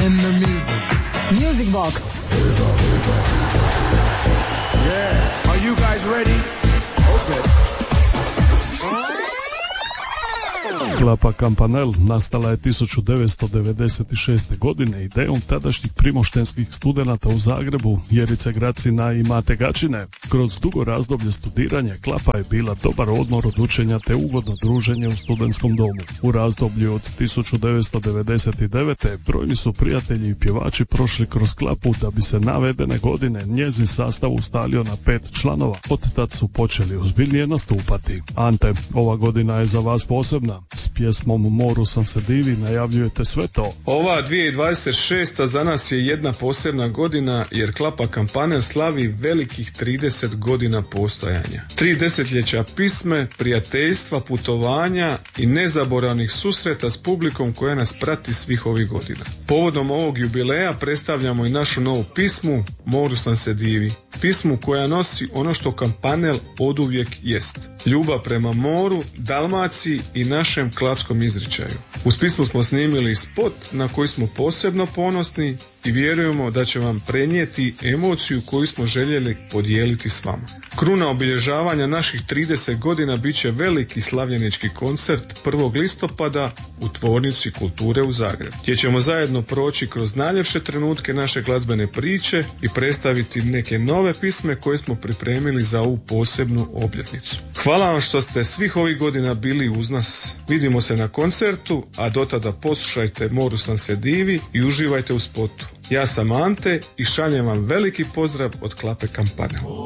and the music. Music Box. Yeah. Are you guys ready? Okay. Klapa Kampanel nastala je 1996. godine idejom tadašnjih primoštenskih studenata u Zagrebu, Jerice Gracina i Mate Gačine. Kroz dugo razdoblje studiranja Klapa je bila dobar odmor od učenja te ugodno druženje u studentskom domu. U razdoblju od 1999. brojni su prijatelji i pjevači prošli kroz Klapu da bi se navedene godine njezin sastav ustalio na 5 članova. Od tad su počeli ozbiljnije nastupati. Ante, ova godina je za vas posebna. S pjesmom Moru sam se divi najavljujete sve to. Ova 2026. za nas je jedna posebna godina jer Klapa Kampanel slavi velikih 30 godina postojanja. 3 desetljeća pisme, prijateljstva, putovanja i nezaboravnih susreta s publikom koja nas prati svih ovih godina. Povodom ovog jubileja predstavljamo i našu novu pismu Moru sam se divi. Pismu koja nosi ono što Kampanel oduvijek jest. Ljubav prema moru, Dalmaciji i našem klapskom izričaju. Uz pismu smo snimili spot na koji smo posebno ponosni i vjerujemo da će vam prenijeti emociju koju smo željeli podijeliti s vama. Kruna obilježavanja naših 30 godina bit će veliki slavljenički koncert 1. listopada u Tvornici kulture u Zagrebu, gdje ćemo zajedno proći kroz najljepše trenutke naše glazbene priče i predstaviti neke nove pisme koje smo pripremili za ovu posebnu obljetnicu. Hvala vam što ste svih ovih godina bili uz nas. Vidimo se na koncertu, a do tada poslušajte Moru sam se divi i uživajte u spotu. Ja sam Ante i šaljem vam veliki pozdrav od Klape Kampanel.